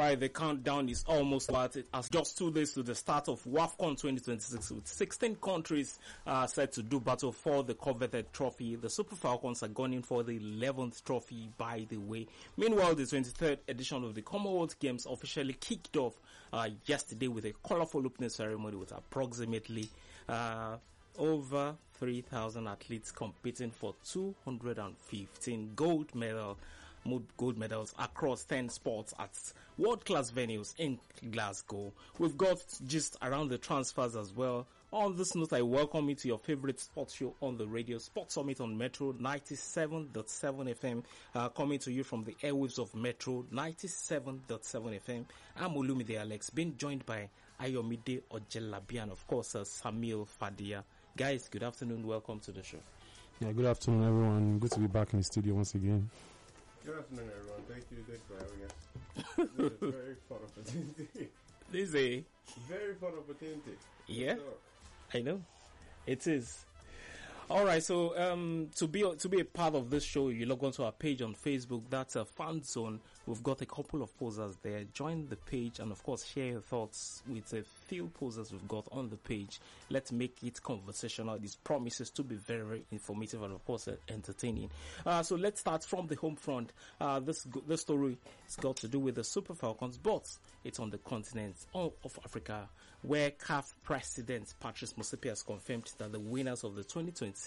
right, the countdown is almost at it. As just 2 days to the start of WAFCON 2026, with 16 countries set to do battle for the coveted trophy. The Super Falcons are gunning for the 11th trophy, by the way. Meanwhile, the 23rd edition of the Commonwealth Games officially kicked off yesterday with a colorful opening ceremony with approximately over 3,000 athletes competing for 215 gold medals across 10 sports at world-class venues in Glasgow. We've got just around the transfers as well. On this note, I welcome you to your favorite sports show on the radio, Sports Summit on Metro 97.7 FM, coming to you from the airwaves of Metro 97.7 FM. I'm Olumide Alex, being joined by Ayomide Ojelabi and of course Samuel Fadia. Guys, good afternoon. Welcome to the show. Yeah, good afternoon, everyone. Good to be back in the studio once again. Good afternoon, everyone. Thanks for having us. This is a very fun opportunity. This is a very fun opportunity. Yeah, I know. It is. Alright, so to be a part of this show, you log onto our page on Facebook. That's a fan zone. We've got a couple of posers there. Join the page and of course share your thoughts with a few posers we've got on the page. Let's make it conversational. This promises to be very, very informative and of course entertaining. So let's start from the home front. This story has got to do with the Super Falcons, but it's on the continent of Africa, where CAF President Patrice Motsepe has confirmed that the winners of the 2026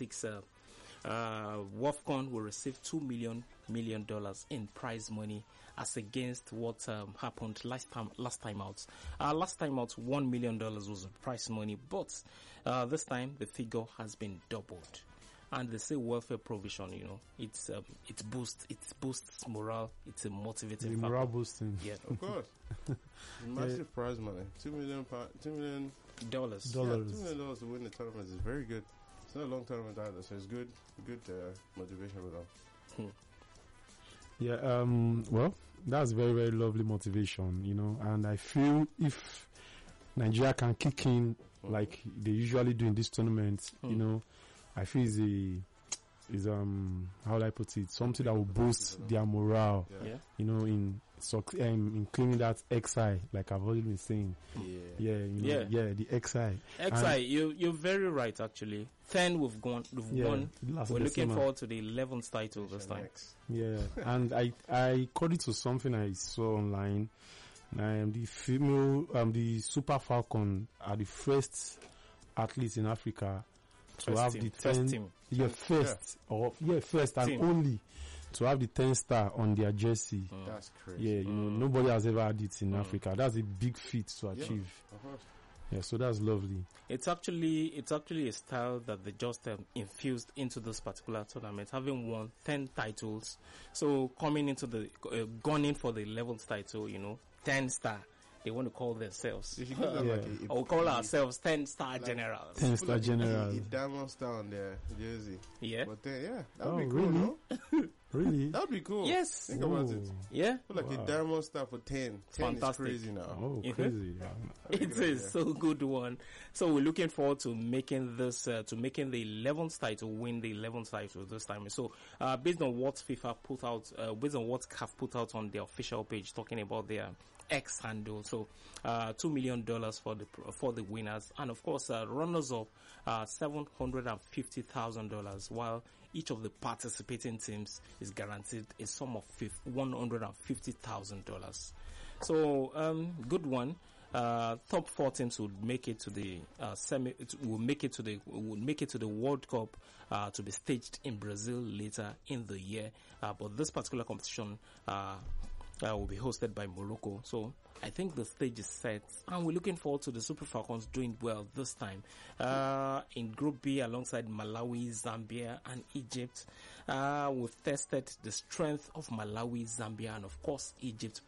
WAFCON will receive $2 million in prize money, as against what happened last time out. Last time out, $1 million was the prize money, but this time the figure has been doubled. And they say welfare provision, it boosts morale, it's a motivating factor. Morale boosting. Yeah, of course. Massive prize money, $2 million. Dollars. Yeah, $2 million to win the tournament is very good. It's not a long tournament either, so it's good motivation for them. Yeah, well, that's very, very lovely motivation, and I feel if Nigeria can kick in like they usually do in this tournament, I feel is how do I put it, something that will boost their morale, in claiming that XI, like I've already been saying. The XI. You're very right, actually. 10 we've won. We're looking forward to the 11th title this time. Yeah, and I according to something I saw online, the Super Falcon are the first athletes in Africa to have the 10 first and only to have the 10 star on their jersey. That's crazy. Nobody has ever had it in Africa. That's a big feat to achieve. Yeah, so that's lovely. It's actually a style that they just infused into this particular tournament, having won 10 titles. So coming into gunning for the 11th title, 10 star. They want to call themselves. Or call ourselves 10-star generals. 10-star generals. A diamond star on their jersey. Yeah. But then, that'd be cool, no? Really? That'd be cool. Yes. Think about it. Yeah. Like a diamond star for 10. 10 fantastic. Is crazy now. Oh, crazy. It is so good one. So we're looking forward to making this, to making the 11th title, win the 11th title this time. So, based on what FIFA put out, based on what CAF put out on their official page, talking about their X handle. So, $2 million for the winners. And of course, runners up, $750,000, while each of the participating teams is guaranteed a sum of $150,000. So, good one. Top 4 teams would make it to the would make it to the World Cup to be staged in Brazil later in the year. But this particular competition will be hosted by Morocco. So I think the stage is set, and we're looking forward to the Super Falcons doing well this time. In Group B, alongside Malawi, Zambia, and Egypt, we've tested the strength of Malawi, Zambia, and of course Egypt